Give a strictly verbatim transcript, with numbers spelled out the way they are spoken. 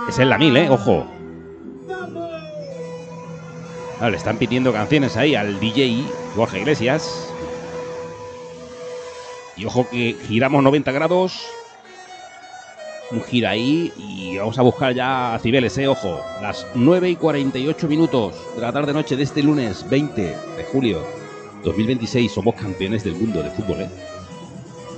Esa es la mil, ¿eh? Ojo. Claro, le están pidiendo canciones ahí al D J Borja Iglesias. Y ojo que giramos noventa grados. Un giro ahí y vamos a buscar ya a Cibeles, ¿eh? Ojo. Las nueve y cuarenta y ocho minutos de la tarde-noche de este lunes veinte de julio dos mil veintiséis. Somos campeones del mundo de fútbol, ¿eh?